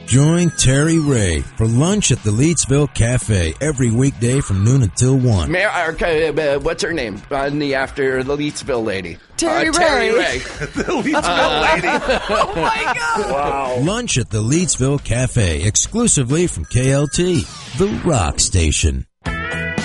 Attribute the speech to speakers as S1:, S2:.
S1: Join Terry Ray for lunch at the Leedsville Cafe every weekday from noon until 1.
S2: What's her name? After the Leedsville lady.
S3: Terry Ray.
S2: Terry Ray.
S4: The Leedsville lady.
S3: Oh, my God.
S4: Wow.
S1: Lunch at the Leedsville Cafe exclusively from KLT, the rock station.